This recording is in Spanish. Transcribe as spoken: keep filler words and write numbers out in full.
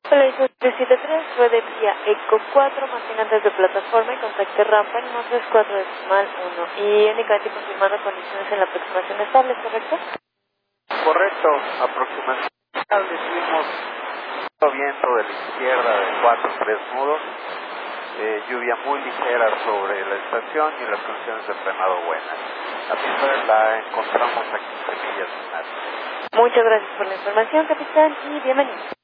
Hola, tres siete tres, ruede vía Eco cuatro, mantenga antes de plataforma y contacte rampa en uno tres cuatro decimal uno. Y únicamente confirmando condiciones en la aproximación estable, ¿correcto? Correcto, aproximación estable. Tuvimos viento de la izquierda de cuatro tres nudos, eh, lluvia muy ligera sobre la estación y las condiciones de frenado buenas. La pista la encontramos a quince millas finales. Muchas gracias por la información, capitán, y bienvenido.